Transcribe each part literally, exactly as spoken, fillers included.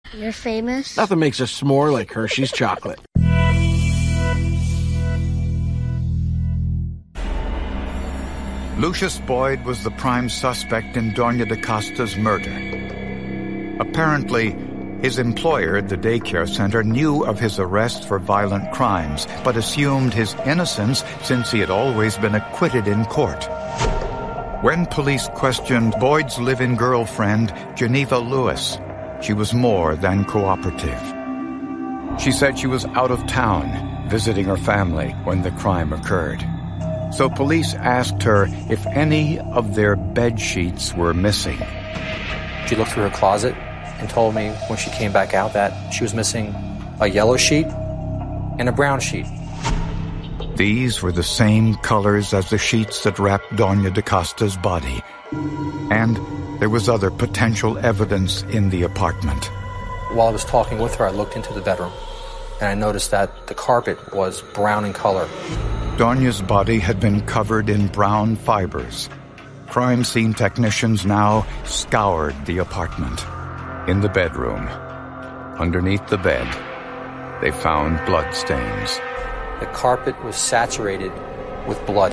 You're famous. Nothing makes a s'more like Hershey's chocolate. Lucius Boyd was the prime suspect in Doña DaCosta's murder. Apparently, his employer at the daycare center knew of his arrest for violent crimes, but assumed his innocence since he had always been acquitted in court. When police questioned Boyd's live-in girlfriend, Geneva Lewis, she was more than cooperative. She said she was out of town, visiting her family when the crime occurred. So police asked her if any of their bed sheets were missing. She looked through her closet and told me when she came back out that she was missing a yellow sheet and a brown sheet. These were the same colors as the sheets that wrapped Doña DaCosta's body. And there was other potential evidence in the apartment. While I was talking with her, I looked into the bedroom, and I noticed that the carpet was brown in color. Doña's body had been covered in brown fibers. Crime scene technicians now scoured the apartment. In the bedroom, underneath the bed, they found blood stains. The carpet was saturated with blood.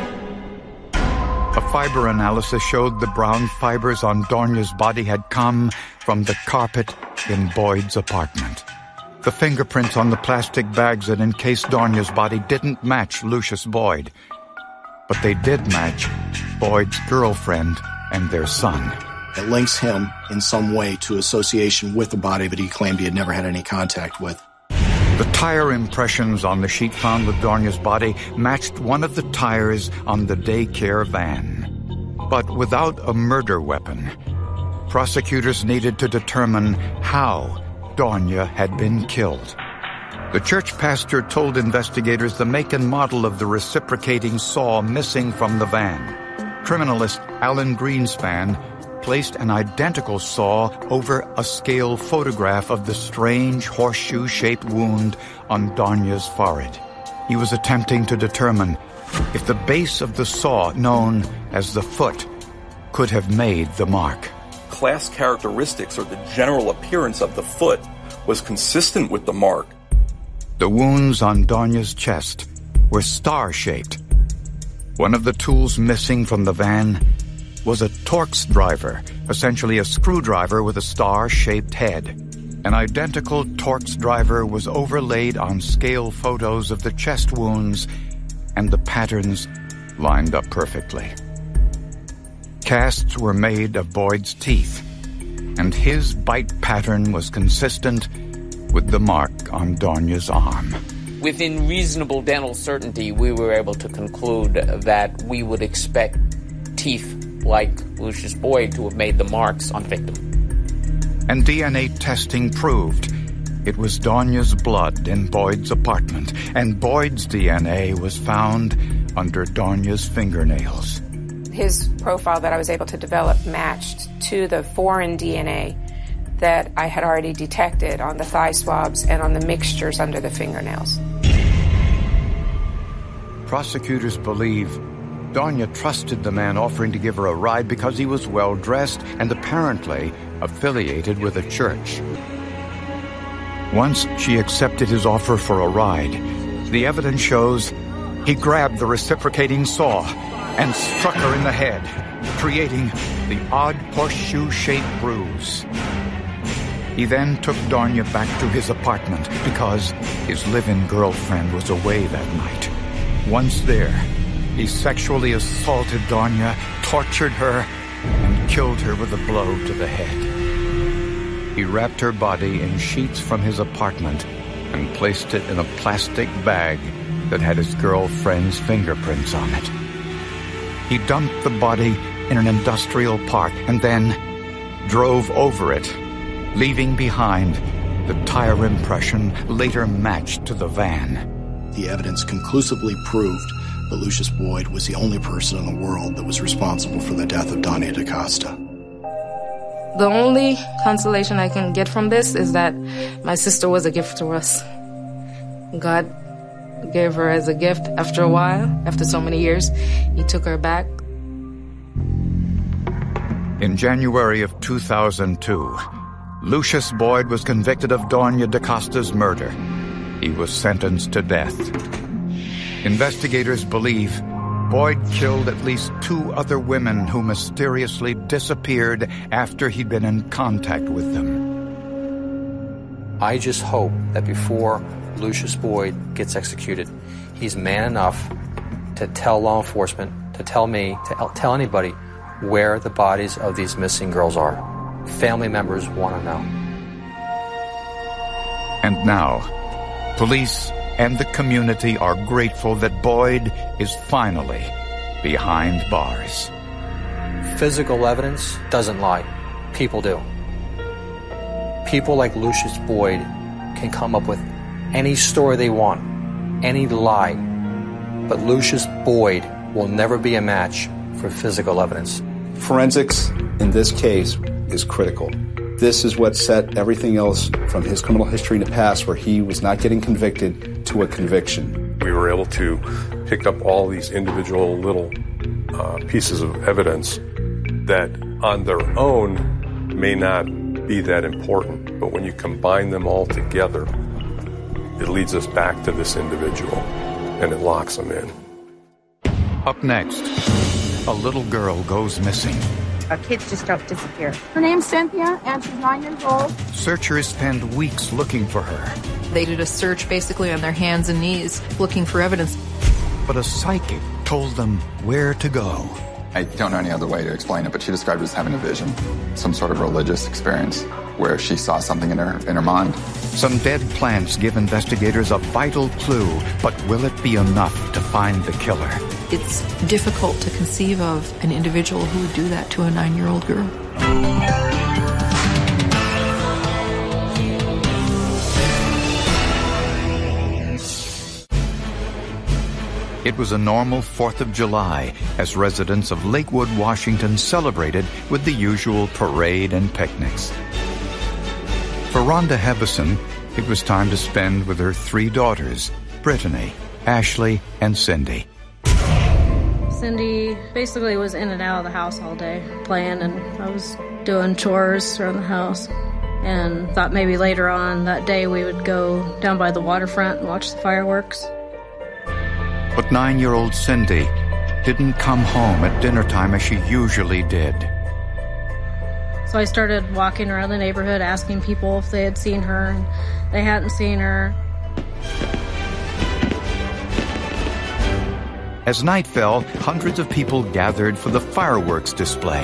A fiber analysis showed the brown fibers on Doña's body had come from the carpet in Boyd's apartment. The fingerprints on the plastic bags that encased Doña's body didn't match Lucius Boyd, but they did match Boyd's girlfriend and their son. It links him in some way to association with the body that he claimed he had never had any contact with. The tire impressions on the sheet found with Doña's body matched one of the tires on the daycare van. But without a murder weapon, prosecutors needed to determine how Doña had been killed. The church pastor told investigators the make and model of the reciprocating saw missing from the van. Criminalist Alan Greenspan placed an identical saw over a scale photograph of the strange horseshoe-shaped wound on Doña's forehead. He was attempting to determine if the base of the saw, known as the foot, could have made the mark. Class characteristics or the general appearance of the foot was consistent with the mark. The wounds on Doña's chest were star-shaped. One of the tools missing from the van was a Torx driver, essentially a screwdriver with a star-shaped head. An identical Torx driver was overlaid on scale photos of the chest wounds, and the patterns lined up perfectly. Casts were made of Boyd's teeth, and his bite pattern was consistent with the mark on Doña's arm. Within reasonable dental certainty, we were able to conclude that we would expect teeth like Lucius Boyd to have made the marks on the victim. And D N A testing proved it was Doña's blood in Boyd's apartment, and Boyd's D N A was found under Doña's fingernails. His profile that I was able to develop matched to the foreign D N A that I had already detected on the thigh swabs and on the mixtures under the fingernails. Prosecutors believe Doña trusted the man offering to give her a ride because he was well-dressed and apparently affiliated with a church. Once she accepted his offer for a ride, the evidence shows he grabbed the reciprocating saw and struck her in the head, creating the odd horseshoe-shaped bruise. He then took Doña back to his apartment because his live-in girlfriend was away that night. Once there, he sexually assaulted Doña, tortured her, and killed her with a blow to the head. He wrapped her body in sheets from his apartment and placed it in a plastic bag that had his girlfriend's fingerprints on it. He dumped the body in an industrial park and then drove over it, leaving behind the tire impression later matched to the van. The evidence conclusively proved that Lucius Boyd was the only person in the world that was responsible for the death of Doña DaCosta. The only consolation I can get from this is that my sister was a gift to us. God gave her as a gift after a while, after so many years. He took her back. In January of two thousand two, Lucius Boyd was convicted of Doña DaCosta's murder. He was sentenced to death. Investigators believe Boyd killed at least two other women who mysteriously disappeared after he'd been in contact with them. I just hope that before Lucius Boyd gets executed, he's man enough to tell law enforcement, to tell me, to tell anybody where the bodies of these missing girls are. Family members want to know. And now, police and the community are grateful that Boyd is finally behind bars. Physical evidence doesn't lie. People do. People like Lucius Boyd can come up with any story they want, any lie, but Lucius Boyd will never be a match for physical evidence. Forensics in this case is critical. This is what set everything else from his criminal history in the past, where he was not getting convicted, to a conviction. We were able to pick up all these individual little uh, pieces of evidence that on their own may not be that important, but when you combine them all together, it leads us back to this individual, and it locks them in. Up next, a little girl goes missing. Our kids just don't disappear. Her name's Cynthia, and she's nine years old. Searchers spend weeks looking for her. They did a search basically on their hands and knees, looking for evidence. But a psychic told them where to go. I don't know any other way to explain it, but she described it as having a vision, some sort of religious experience where she saw something in her in her mind. Some dead plants give investigators a vital clue, but will it be enough to find the killer? It's difficult to conceive of an individual who would do that to a nine-year-old girl. It was a normal fourth of July as residents of Lakewood, Washington celebrated with the usual parade and picnics. For Rhonda Hebison, it was time to spend with her three daughters, Brittany, Ashley, and Cindy. Cindy basically was in and out of the house all day playing, and I was doing chores around the house. And thought maybe later on that day we would go down by the waterfront and watch the fireworks. But nine-year-old Cindy didn't come home at dinner time as she usually did. So I started walking around the neighborhood asking people if they had seen her, and they hadn't seen her. As night fell, hundreds of people gathered for the fireworks display.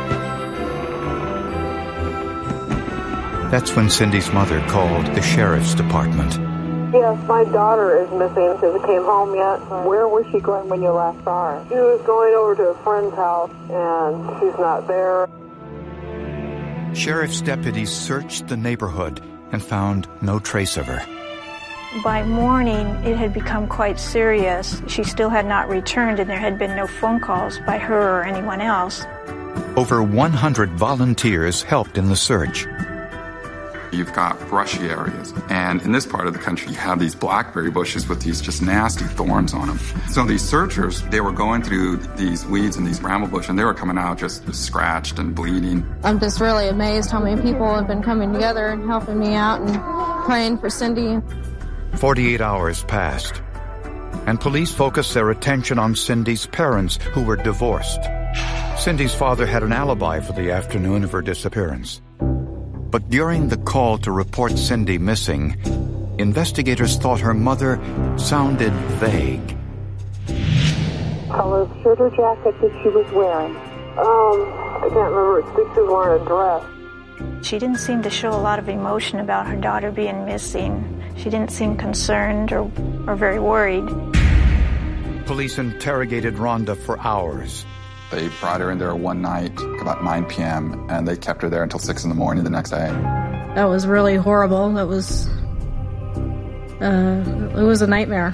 That's when Cindy's mother called the sheriff's department. Yes, my daughter is missing. She hasn't came home yet. Where was she going when you last saw her? She was going over to a friend's house, and she's not there. Sheriff's deputies searched the neighborhood and found no trace of her. By morning, it had become quite serious. She still had not returned, and there had been no phone calls by her or anyone else. Over one hundred volunteers helped in the search. You've got brushy areas, and in this part of the country, you have these blackberry bushes with these just nasty thorns on them. So these searchers, they were going through these weeds and these bramble bush, and they were coming out just scratched and bleeding. I'm just really amazed how many people have been coming together and helping me out and praying for Cindy. Forty-eight hours passed, and police focused their attention on Cindy's parents, who were divorced. Cindy's father had an alibi for the afternoon of her disappearance. But during the call to report Cindy missing, investigators thought her mother sounded vague. Color shirt or jacket that she was wearing? Um, I can't remember. I think she was wearing a dress. She didn't seem to show a lot of emotion about her daughter being missing. She didn't seem concerned or, or very worried. Police interrogated Rhonda for hours. They brought her in there one night about nine p.m. and they kept her there until six in the morning the next day. That was really horrible. That was, uh, it was a nightmare.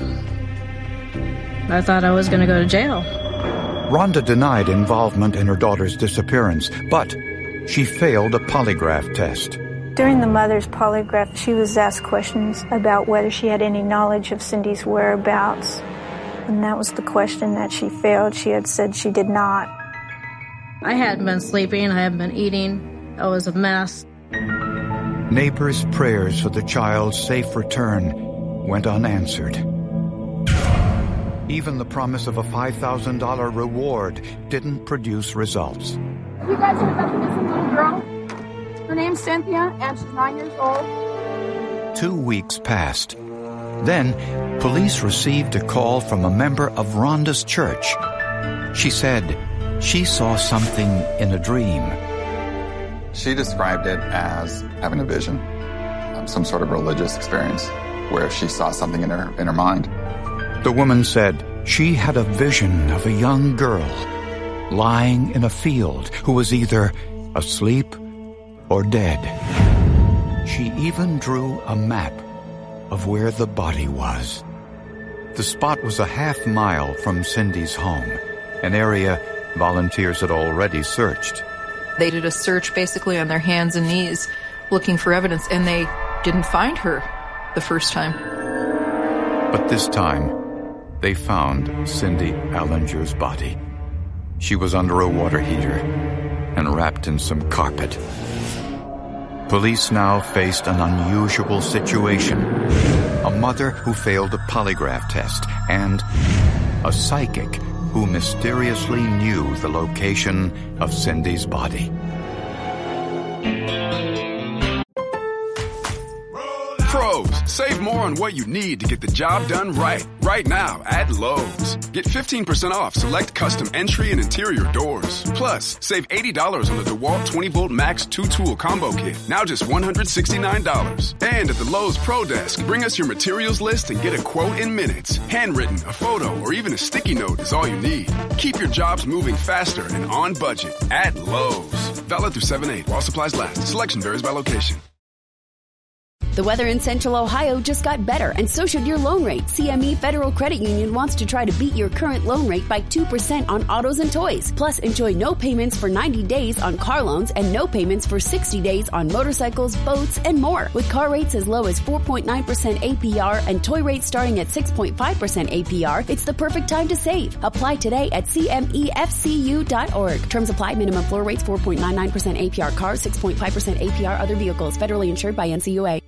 I thought I was going to go to jail. Rhonda denied involvement in her daughter's disappearance, but she failed a polygraph test. During the mother's polygraph, she was asked questions about whether she had any knowledge of Cindy's whereabouts. And that was the question that she failed. She had said she did not. I hadn't been sleeping. I hadn't been eating. I was a mess. Neighbors' prayers for the child's safe return went unanswered. Even the promise of a five thousand dollars reward didn't produce results. You guys heard about the missing little girl? Her name's Cynthia, and she's nine years old. Two weeks passed. Then, police received a call from a member of Rhonda's church. She said she saw something in a dream. She described it as having a vision, some sort of religious experience, where she saw something in her in her mind. The woman said she had a vision of a young girl lying in a field who was either asleep or dead. She even drew a map of where the body was. The spot was a half mile from Cindy's home, an area volunteers had already searched. They did a search basically on their hands and knees looking for evidence, and they didn't find her the first time. But this time, they found Cindy Allinger's body. She was under a water heater and wrapped in some carpet. Police now faced an unusual situation. A mother who failed a polygraph test and a psychic who mysteriously knew the location of Cindy's body. Pros, save more on what you need to get the job done right. Right now at Lowe's. Get fifteen percent off select custom entry and interior doors. Plus, save eighty dollars on the DeWalt twenty volt Max two tool combo kit. Now just one hundred sixty-nine dollars. And at the Lowe's Pro Desk, bring us your materials list and get a quote in minutes. Handwritten, a photo, or even a sticky note is all you need. Keep your jobs moving faster and on budget at Lowe's. Valid through seven eight while supplies last. Selection varies by location. The weather in Central Ohio just got better, and so should your loan rate. C M E Federal Credit Union wants to try to beat your current loan rate by two percent on autos and toys. Plus, enjoy no payments for ninety days on car loans and no payments for sixty days on motorcycles, boats, and more. With car rates as low as four point nine percent A P R and toy rates starting at six point five percent A P R, it's the perfect time to save. Apply today at C M E F C U dot org. Terms apply. Minimum floor rates four point nine nine percent A P R cars, six point five percent A P R other vehicles. Federally insured by N C U A.